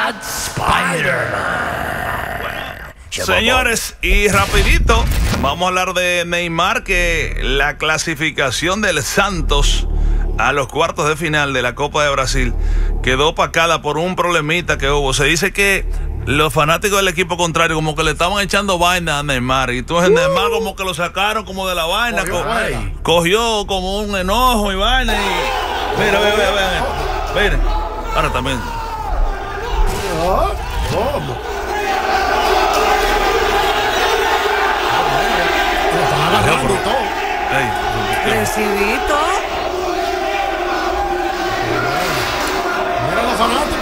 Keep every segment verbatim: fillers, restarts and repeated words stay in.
Spider-Man. Señores, y rapidito, vamos a hablar de Neymar, que la clasificación del Santos a los cuartos de final de la Copa de Brasil quedó opacada por un problemita que hubo. Se dice que los fanáticos del equipo contrario como que le estaban echando vaina a Neymar, y entonces uh. Neymar como que lo sacaron como de la vaina, cogió, co cogió como un enojo y vaina y... Mira, mira, mira, mira, mira. Ahora también. ¿Cómo? Recibito. Mira los fanáticos.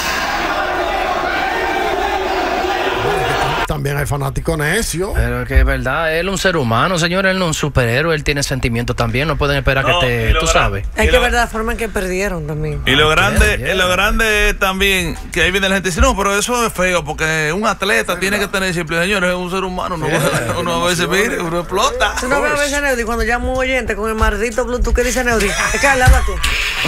También hay fanáticos necios. Pero que es verdad, él es un ser humano, señor, él no es un superhéroe, él tiene sentimientos también, no pueden esperar no, que te, tú sabes. Es que ver la forma en que perdieron también. Y lo grande, yeah, yeah. lo grande es también que ahí viene la gente y dice, no, pero eso es feo, porque un atleta sí, tiene que tener disciplina. Señores, es un ser humano, no, yeah, uno a veces mire, uno explota. Tú no ves a veces Neudi cuando llama un oyente con el maldito Bluetooth que dice Neudi, es que habla tú.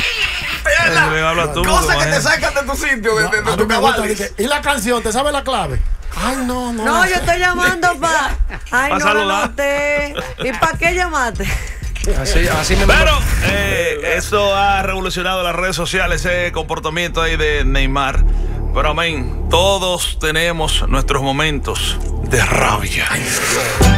Cosas que te sacan de tu sitio, de, de, de tu cabal. Y la canción, ¿te sabes la clave? Ay, no, no. No, yo estoy llamando para. Ay, pa no la noté. ¿Y para qué llamaste? Así, así me Pero eh, eso ha revolucionado las redes sociales, ese comportamiento ahí de Neymar. Pero amén, todos tenemos nuestros momentos de rabia.